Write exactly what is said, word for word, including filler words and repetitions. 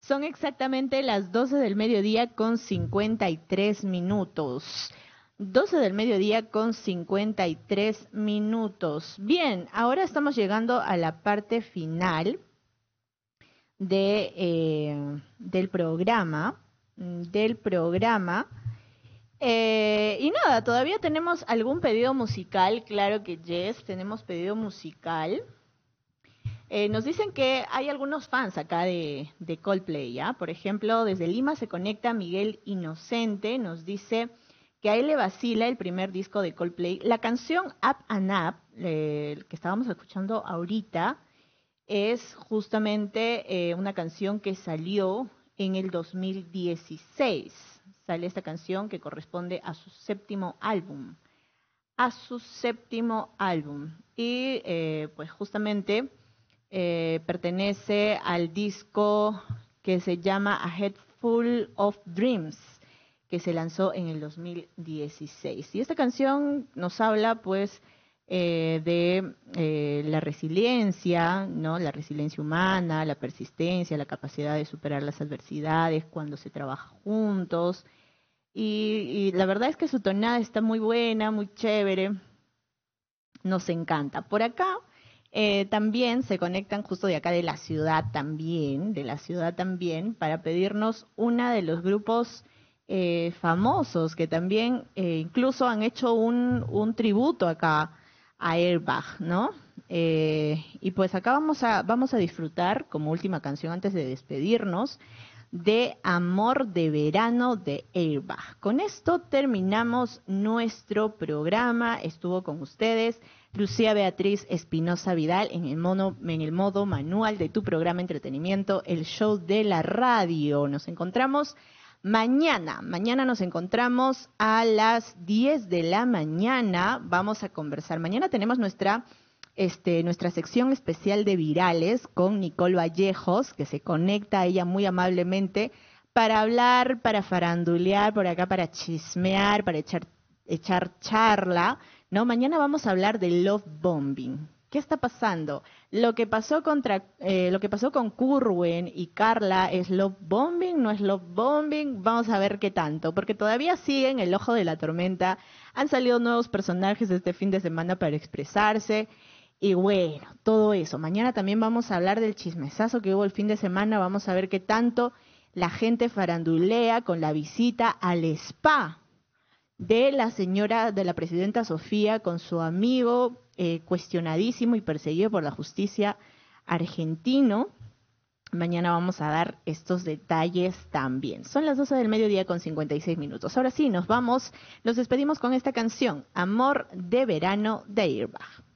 Son exactamente las doce del mediodía con cincuenta y tres minutos. doce del mediodía con cincuenta y tres minutos. Bien, ahora estamos llegando a la parte final de, eh, del programa. Del programa. Eh, y nada, todavía tenemos algún pedido musical. Claro que yes, tenemos pedido musical. Eh, nos dicen que hay algunos fans acá de, de Coldplay, ¿ya? Por ejemplo, desde Lima se conecta Miguel Inocente, nos dice que a él le vacila el primer disco de Coldplay. La canción Up and Up, eh, que estábamos escuchando ahorita, es justamente eh, una canción que salió en el dos mil dieciséis. Sale esta canción que corresponde a su séptimo álbum. A su séptimo álbum. Y eh, pues justamente... Eh, pertenece al disco que se llama A Head Full of Dreams, que se lanzó en el dos mil dieciséis. Y esta canción nos habla, pues, eh, de eh, la resiliencia, ¿no? La resiliencia humana, la persistencia, la capacidad de superar las adversidades cuando se trabaja juntos. Y, y la verdad es que su tonada está muy buena, muy chévere. Nos encanta. Por acá eh, también se conectan justo de acá de la ciudad también, de la ciudad también, para pedirnos una de los grupos eh, famosos que también eh, incluso han hecho un, un tributo acá a Airbag, ¿no? Eh, y pues acá vamos a, vamos a disfrutar como última canción antes de despedirnos de Amor de Verano de Airbag. Con esto terminamos nuestro programa. Estuvo con ustedes Lucía Beatriz Espinosa Vidal en el, mono, en el modo manual de tu programa Entretenimiento, el show de la radio. Nos encontramos mañana. Mañana nos encontramos a las diez de la mañana. Vamos a conversar. Mañana tenemos nuestra... Este, nuestra sección especial de virales con Nicole Vallejos, que se conecta a ella muy amablemente para hablar, para farandulear, por acá para chismear, para echar, echar charla, ¿no? Mañana vamos a hablar de love bombing. ¿Qué está pasando? Lo que pasó contra, eh, lo que pasó con Curwen y Carla, ¿es love bombing? ¿No es love bombing? Vamos a ver qué tanto, porque todavía sigue en el ojo de la tormenta. Han salido nuevos personajes este fin de semana para expresarse. Y bueno, todo eso. Mañana también vamos a hablar del chismesazo que hubo el fin de semana. Vamos a ver qué tanto la gente farandulea con la visita al spa de la señora, de la presidenta Sofía, con su amigo eh, cuestionadísimo y perseguido por la justicia argentino. Mañana vamos a dar estos detalles también. Son las doce del mediodía con cincuenta y seis minutos. Ahora sí, nos vamos, nos despedimos con esta canción, Amor de Verano de Airbag.